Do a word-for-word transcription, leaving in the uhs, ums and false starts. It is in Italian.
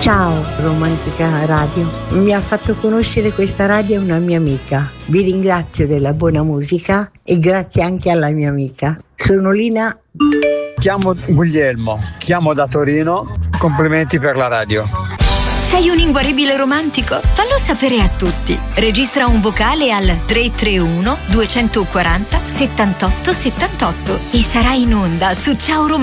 Ciao Romantica Radio, mi ha fatto conoscere questa radio una mia amica. Vi ringrazio della buona musica e grazie anche alla mia amica. Sono Lina. Chiamo Guglielmo, chiamo da Torino, complimenti per la radio. Sei un inguaribile romantico? Fallo sapere a tutti. Registra un vocale al tre tre uno due quattro zero settantotto settantotto e sarai in onda su Ciao Romantica.